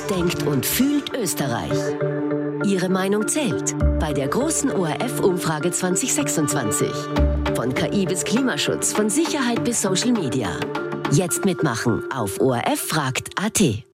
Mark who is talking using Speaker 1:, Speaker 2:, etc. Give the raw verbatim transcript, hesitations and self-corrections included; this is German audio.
Speaker 1: denkt und fühlt Österreich. Ihre Meinung zählt bei der großen O R F-Umfrage zwanzig sechsundzwanzig. Von K I bis Klimaschutz, von Sicherheit bis Social Media. Jetzt mitmachen auf O R F fragt punkt A T.